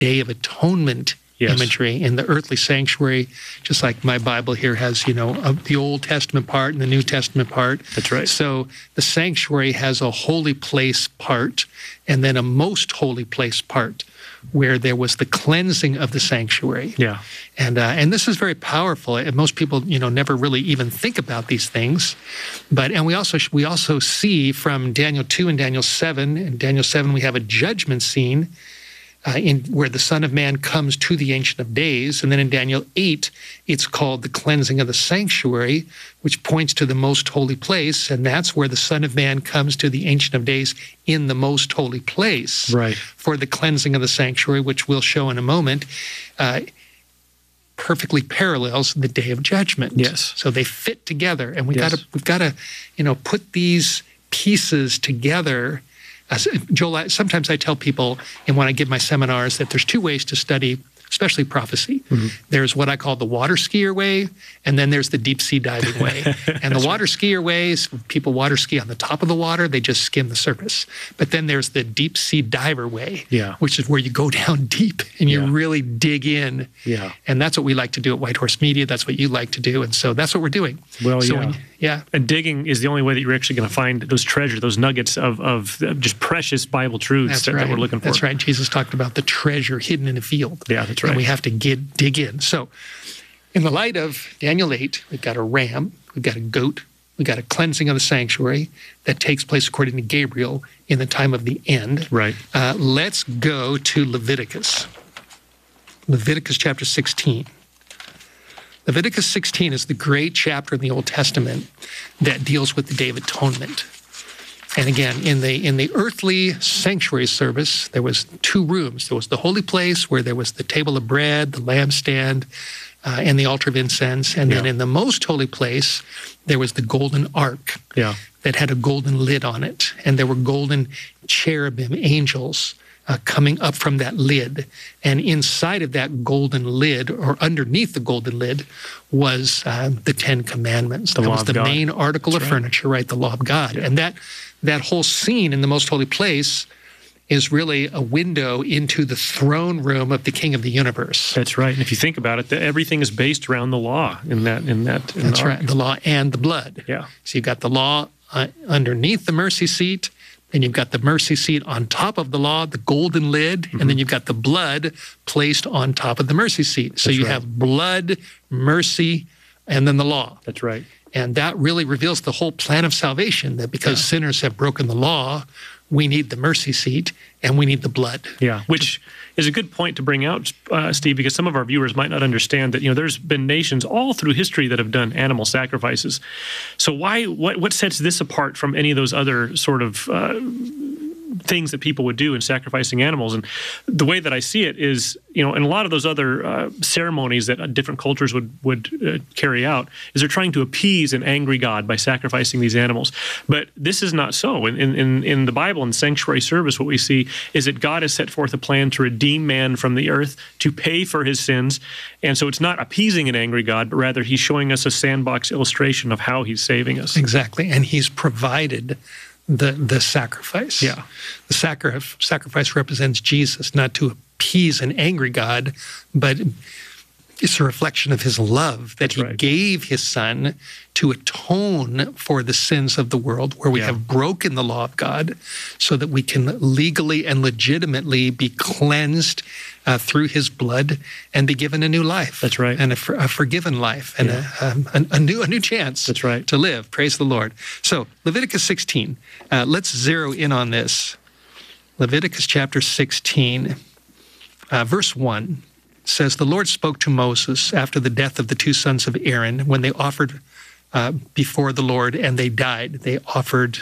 Day of Atonement imagery in the earthly sanctuary, just like my Bible here has, the Old Testament part and the New Testament part. That's right. So the sanctuary has a holy place part and then a most holy place part where there was the cleansing of the sanctuary. Yeah. And this is very powerful. And most people, never really even think about these things. And we also see from Daniel 2 and Daniel 7, in Daniel 7 we have a judgment scene where the Son of Man comes to the Ancient of Days. And then in Daniel 8, it's called the cleansing of the sanctuary, which points to the most holy place. And that's where the Son of Man comes to the Ancient of Days in the most holy place for the cleansing of the sanctuary, which we'll show in a moment, perfectly parallels the Day of Judgment. Yes. So they fit together. And we've got to put these pieces together. Joel, sometimes I tell people, and when I give my seminars, that there's two ways to study, especially prophecy. Mm-hmm. There's what I call the water skier way, and then there's the deep sea diving way. And the water skier way is people water ski on the top of the water, they just skim the surface. But then there's the deep sea diver way, which is where you go down deep and you really dig in. Yeah. And that's what we like to do at White Horse Media. That's what you like to do. And so that's what we're doing. Well, And digging is the only way that you're actually going to find those treasures, those nuggets of just precious Bible truths that we're looking for. That's right. Jesus talked about the treasure hidden in a field. Yeah, that's right. And we have to dig in. So in the light of Daniel 8, we've got a ram, we've got a goat, we've got a cleansing of the sanctuary that takes place according to Gabriel in the time of the end. Right. Let's go to Leviticus. Leviticus chapter 16. Leviticus 16 is the great chapter in the Old Testament that deals with the Day of Atonement. And again, in the earthly sanctuary service, there was two rooms. There was the holy place where there was the table of bread, the lampstand, and the altar of incense. And then in the most holy place, there was the golden ark that had a golden lid on it. And there were golden cherubim, angels, coming up from that lid. And inside of that golden lid, or underneath the golden lid, was the Ten Commandments. That was the main article of furniture, right? The law of God. And that whole scene in the most holy place is really a window into the throne room of the King of the universe. That's right. And if you think about it, everything is based around the law That's right. The law and the blood. Yeah. So you've got the law underneath the mercy seat, and you've got the mercy seat on top of the law, the golden lid, and then you've got the blood placed on top of the mercy seat. So you have blood, mercy, and then the law. That's right. And that really reveals the whole plan of salvation, that because sinners have broken the law, we need the mercy seat and we need the blood. Yeah, which is a good point to bring out, Steve, because some of our viewers might not understand that, there's been nations all through history that have done animal sacrifices. So what sets this apart from any of those other sort of things that people would do in sacrificing animals? And the way that I see it is, in a lot of those other ceremonies that different cultures would carry out, is they're trying to appease an angry God by sacrificing these animals. But this is not so. In the Bible, in sanctuary service, what we see is that God has set forth a plan to redeem man from the earth, to pay for his sins. And so it's not appeasing an angry God, but rather he's showing us a sandbox illustration of how he's saving us. Exactly. And he's provided the sacrifice. Yeah. The sacrifice represents Jesus, not to appease an angry God, but it's a reflection of his love that he gave his son to atone for the sins of the world, where we have broken the law of God, so that we can legally and legitimately be cleansed through his blood and be given a new life. That's right. And a forgiven life and a new chance to live. Praise the Lord. So Leviticus 16, let's zero in on this. Leviticus chapter 16, verse 1. Says, the Lord spoke to Moses after the death of the two sons of Aaron when they offered before the Lord and they died. They offered,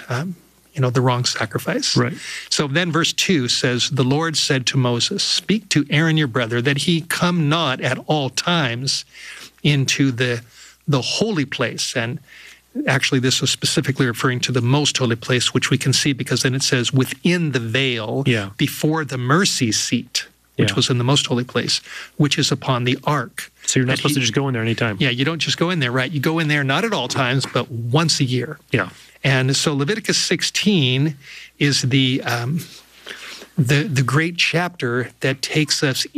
the wrong sacrifice. Right. So then verse 2 says, the Lord said to Moses, speak to Aaron your brother that he come not at all times into the holy place. And actually this was specifically referring to the most holy place, which we can see because then it says within the veil before the mercy seat, which was in the most holy place, which is upon the ark. So you're not supposed to just go in there anytime. Yeah, you don't just go in there, right? You go in there not at all times, but once a year. Yeah. And so Leviticus 16 is the the great chapter that takes us